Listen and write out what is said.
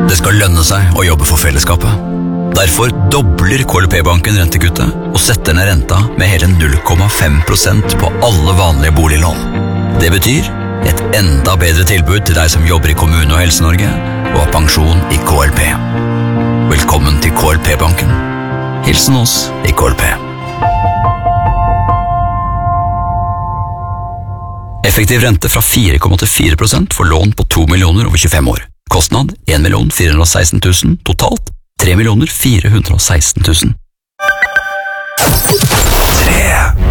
Det skal lønne seg å jobbe for fellesskapet. Derfor dobler KLP-banken rentekuttet og setter ned renta med hele 0,5% på alle vanlige boliglån. Det betyr et enda bedre tilbud til deg som jobber i Kommune- og Helse-Norge og har pensjon i KLP. Velkommen til KLP-banken. Hilsen oss i KLP. Effektiv rente fra 4,84% for lån på 2 millioner over 25 år. Kostnad 1.416 000, totalt 3.416 000. 3